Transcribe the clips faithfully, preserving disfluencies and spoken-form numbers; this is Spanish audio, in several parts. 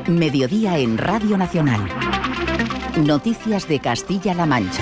Mediodía en Radio Nacional. Noticias de Castilla-La Mancha.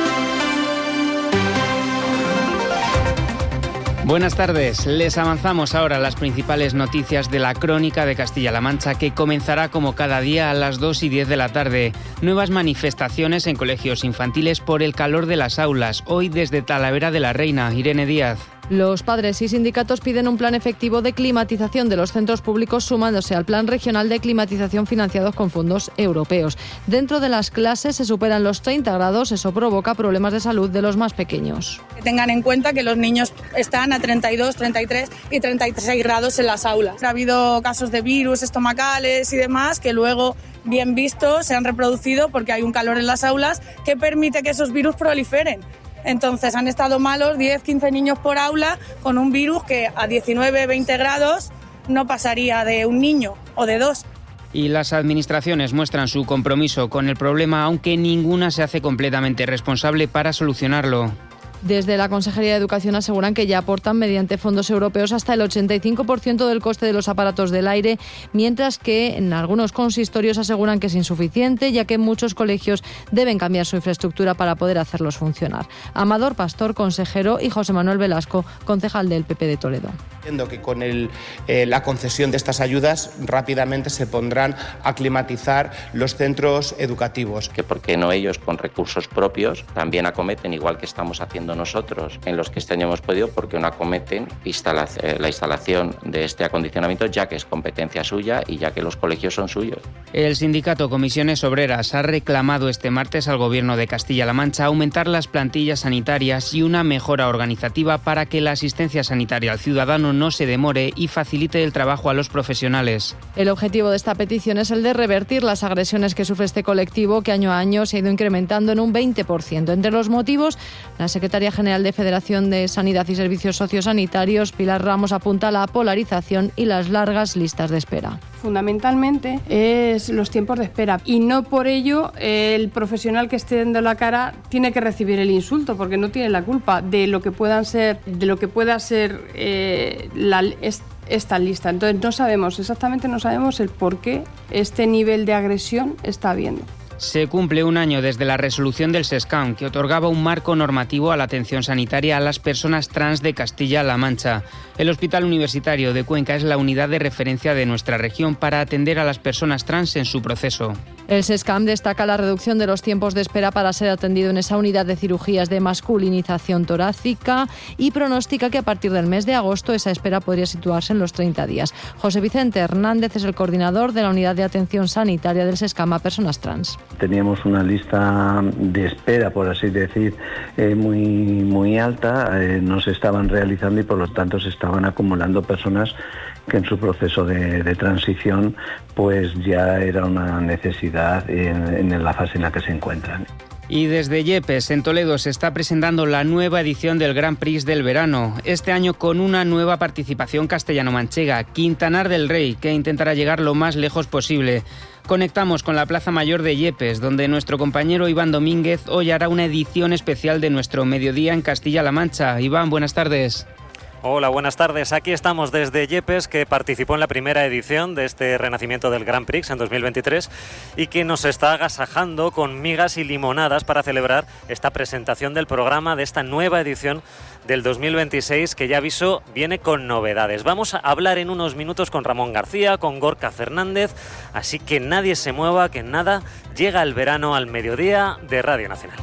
Buenas tardes, les avanzamos ahora las principales noticias de la Crónica de Castilla-La Mancha, que comenzará como cada día a las dos y diez de la tarde. Nuevas manifestaciones en colegios infantiles por el calor de las aulas, hoy desde Talavera de la Reina. Irene Díaz. Los padres y sindicatos piden un plan efectivo de climatización de los centros públicos sumándose al plan regional de climatización financiados con fondos europeos. Dentro de las clases se superan los treinta grados, eso provoca problemas de salud de los más pequeños. Que tengan en cuenta que los niños están a treinta y dos, treinta y tres y treinta y seis grados en las aulas. Ha habido casos de virus estomacales y demás que luego, bien vistos, se han reproducido porque hay un calor en las aulas que permite que esos virus proliferen. Entonces han estado malos diez, quince niños por aula con un virus que a diecinueve, veinte grados no pasaría de un niño o de dos. Y las administraciones muestran su compromiso con el problema, aunque ninguna se hace completamente responsable para solucionarlo. Desde la Consejería de Educación aseguran que ya aportan mediante fondos europeos hasta el ochenta y cinco por ciento del coste de los aparatos del aire, mientras que en algunos consistorios aseguran que es insuficiente, ya que muchos colegios deben cambiar su infraestructura para poder hacerlos funcionar. Amador Pastor, consejero, y José Manuel Velasco, concejal del P P de Toledo. Entiendo que con el, eh, la concesión de estas ayudas rápidamente se pondrán a climatizar los centros educativos. Que por qué no ellos con recursos propios también acometen, igual que estamos haciendo nosotros, en los que este año hemos podido, porque no acometen instala- eh, la instalación de este acondicionamiento, ya que es competencia suya y ya que los colegios son suyos. El sindicato Comisiones Obreras ha reclamado este martes al Gobierno de Castilla-La Mancha aumentar las plantillas sanitarias y una mejora organizativa para que la asistencia sanitaria al ciudadano no se demore y facilite el trabajo a los profesionales. El objetivo de esta petición es el de revertir las agresiones que sufre este colectivo, que año a año se ha ido incrementando en un veinte por ciento. Entre los motivos, la Secretaría General de Federación de Sanidad y Servicios Sociosanitarios, Pilar Ramos, apunta a la polarización y las largas listas de espera. Fundamentalmente es los tiempos de espera, y no por ello el profesional que esté dando la cara tiene que recibir el insulto, porque no tiene la culpa de lo que puedan ser, de lo que pueda ser eh, la, es, esta lista. Entonces no sabemos exactamente, no sabemos el por qué este nivel de agresión está habiendo. Se cumple un año desde la resolución del SESCAM, que otorgaba un marco normativo a la atención sanitaria a las personas trans de Castilla-La Mancha. El Hospital Universitario de Cuenca es la unidad de referencia de nuestra región para atender a las personas trans en su proceso. El SESCAM destaca la reducción de los tiempos de espera para ser atendido en esa unidad de cirugías de masculinización torácica y pronostica que a partir del mes de agosto esa espera podría situarse en los treinta días. José Vicente Hernández es el coordinador de la unidad de atención sanitaria del SESCAM a personas trans. Teníamos una lista de espera, por así decir, eh, muy, muy alta, eh, no se estaban realizando y por lo tanto se estaban acumulando personas que en su proceso de, de transición pues ya era una necesidad en, en la fase en la que se encuentran. Y desde Yepes, en Toledo, se está presentando la nueva edición del Grand Prix del verano, este año con una nueva participación castellano-manchega, Quintanar del Rey, que intentará llegar lo más lejos posible. Conectamos con la Plaza Mayor de Yepes, donde nuestro compañero Iván Domínguez hoy hará una edición especial de nuestro Mediodía en Castilla-La Mancha. Iván, buenas tardes. Hola, buenas tardes. Aquí estamos desde Yepes, que participó en la primera edición de este renacimiento del Grand Prix en dos mil veintitrés y que nos está agasajando con migas y limonadas para celebrar esta presentación del programa de esta nueva edición del dos mil veintiséis, que ya aviso viene con novedades. Vamos a hablar en unos minutos con Ramón García, con Gorka Fernández, así que nadie se mueva, que nada, llega el verano al mediodía de Radio Nacional.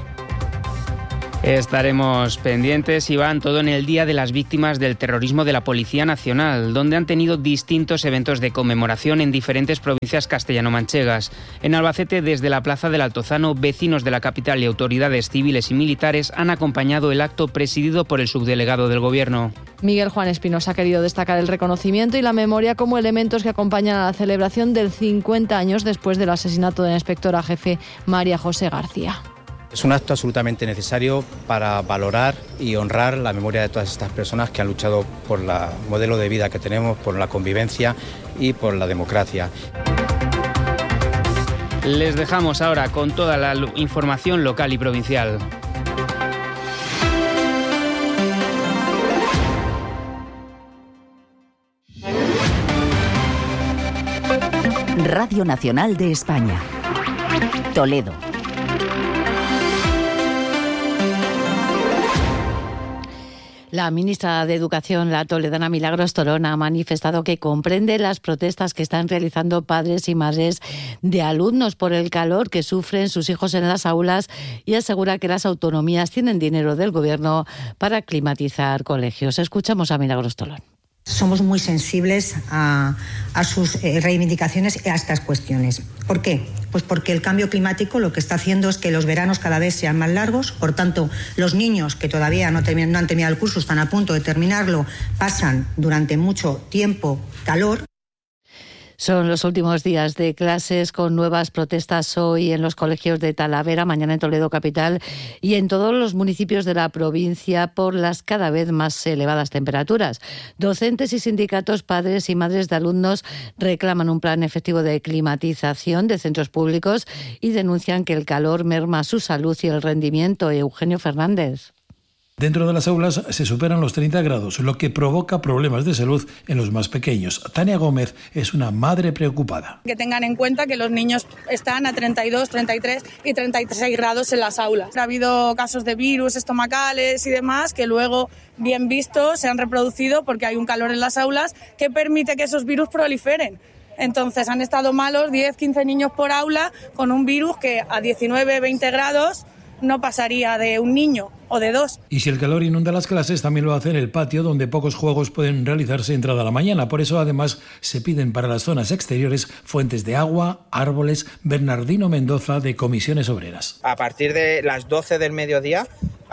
Estaremos pendientes, Iván, todo en el Día de las Víctimas del Terrorismo de la Policía Nacional, donde han tenido distintos eventos de conmemoración en diferentes provincias castellano-manchegas. En Albacete, desde la Plaza del Altozano, vecinos de la capital y autoridades civiles y militares han acompañado el acto presidido por el subdelegado del Gobierno. Miguel Juan Espinosa ha querido destacar el reconocimiento y la memoria como elementos que acompañan a la celebración del cincuenta años después del asesinato de la inspectora jefe María José García. Es un acto absolutamente necesario para valorar y honrar la memoria de todas estas personas que han luchado por el modelo de vida que tenemos, por la convivencia y por la democracia. Les dejamos ahora con toda la información local y provincial. Radio Nacional de España. Toledo. La ministra de Educación, la toledana Milagros Torón, ha manifestado que comprende las protestas que están realizando padres y madres de alumnos por el calor que sufren sus hijos en las aulas y asegura que las autonomías tienen dinero del Gobierno para climatizar colegios. Escuchamos a Milagros Torón. Somos muy sensibles a, a sus eh, reivindicaciones y a estas cuestiones. ¿Por qué? Pues porque el cambio climático lo que está haciendo es que los veranos cada vez sean más largos, por tanto, los niños que todavía no, termin- no han terminado el curso, están a punto de terminarlo, pasan durante mucho tiempo calor. Son los últimos días de clases con nuevas protestas hoy en los colegios de Talavera, mañana en Toledo capital y en todos los municipios de la provincia por las cada vez más elevadas temperaturas. Docentes y sindicatos, padres y madres de alumnos reclaman un plan efectivo de climatización de centros públicos y denuncian que el calor merma su salud y el rendimiento. Eugenio Fernández. Dentro de las aulas se superan los treinta grados, lo que provoca problemas de salud en los más pequeños. Tania Gómez es una madre preocupada. Que tengan en cuenta que los niños están a treinta y dos, treinta y tres y treinta y seis grados en las aulas. Ha habido casos de virus estomacales y demás que luego, bien vistos, se han reproducido porque hay un calor en las aulas que permite que esos virus proliferen. Entonces han estado malos diez, quince niños por aula con un virus que a diecinueve, veinte grados no pasaría de un niño o de dos. Y si el calor inunda las clases, también lo hace en el patio, donde pocos juegos pueden realizarse entrada a la mañana. Por eso, además, se piden para las zonas exteriores fuentes de agua, árboles. Bernardino Mendoza, de Comisiones Obreras. A partir de las doce del mediodía,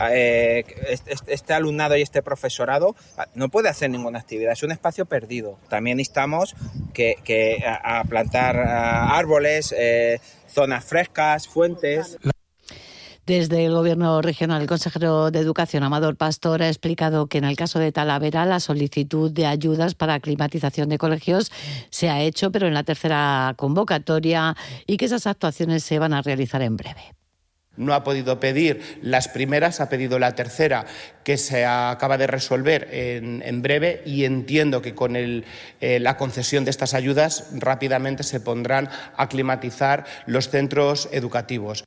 eh, este, este alumnado y este profesorado no puede hacer ninguna actividad. Es un espacio perdido. También instamos que, que a, a plantar a árboles, eh, zonas frescas, fuentes. La Desde el Gobierno regional, el consejero de Educación, Amador Pastor, ha explicado que en el caso de Talavera la solicitud de ayudas para climatización de colegios se ha hecho, pero en la tercera convocatoria, y que esas actuaciones se van a realizar en breve. No ha podido pedir las primeras, ha pedido la tercera, que se acaba de resolver en, en breve, y entiendo que con el, eh, la concesión de estas ayudas rápidamente se pondrán a climatizar los centros educativos.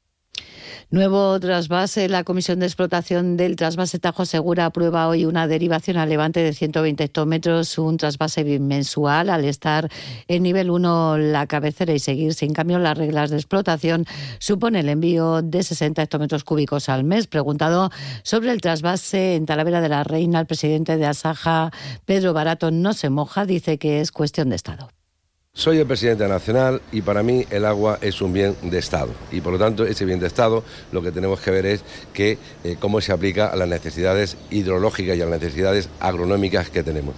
Nuevo trasvase. La Comisión de Explotación del Trasvase Tajo Segura aprueba hoy una derivación a levante de ciento veinte hectómetros, un trasvase bimensual al estar en nivel uno la cabecera y seguir sin cambio las reglas de explotación. Supone el envío de sesenta hectómetros cúbicos al mes. Preguntado sobre el trasvase en Talavera de la Reina, el presidente de Asaja, Pedro Barato, no se moja, dice que es cuestión de Estado. Soy el presidente nacional y para mí el agua es un bien de Estado y por lo tanto ese bien de Estado lo que tenemos que ver es que eh, cómo se aplica a las necesidades hidrológicas y a las necesidades agronómicas que tenemos.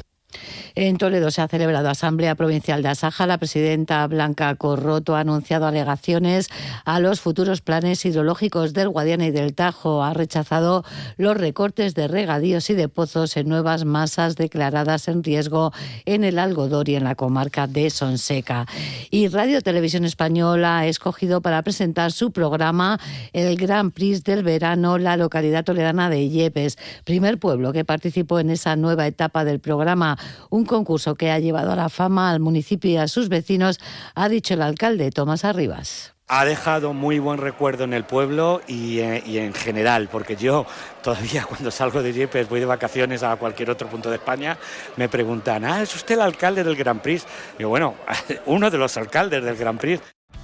En Toledo se ha celebrado Asamblea Provincial de Asaja. La presidenta Blanca Corroto ha anunciado alegaciones a los futuros planes hidrológicos del Guadiana y del Tajo. Ha rechazado los recortes de regadíos y de pozos en nuevas masas declaradas en riesgo en el Algodón y en la comarca de Sonseca. Y Radio Televisión Española ha escogido para presentar su programa el Gran Prix del verano la localidad toledana de Yepes, primer pueblo que participó en esa nueva etapa del programa. Un concurso que ha llevado a la fama al municipio y a sus vecinos, ha dicho el alcalde Tomás Arribas. Ha dejado muy buen recuerdo en el pueblo y, eh, y en general, porque yo todavía cuando salgo de Yepes, voy de vacaciones a cualquier otro punto de España, me preguntan, ah, ¿es usted el alcalde del Gran Prix? Y yo, bueno, uno de los alcaldes del Gran Prix.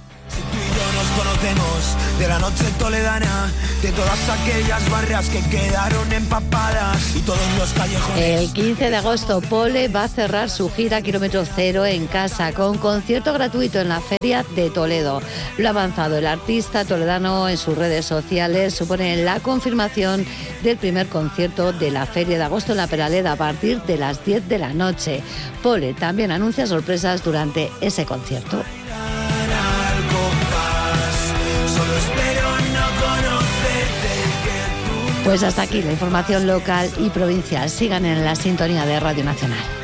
Conocemos de la noche toledana, de todas aquellas barrias que quedaron empapadas y todos los callejones. El quince de agosto, Pole va a cerrar su gira Kilómetro Cero en casa con concierto gratuito en la Feria de Toledo. Lo ha avanzado el artista toledano en sus redes sociales. Supone la confirmación del primer concierto de la Feria de Agosto en la Peraleda a partir de las diez de la noche. Pole también anuncia sorpresas durante ese concierto. Pues hasta aquí la información local y provincial. Sigan en la sintonía de Radio Nacional.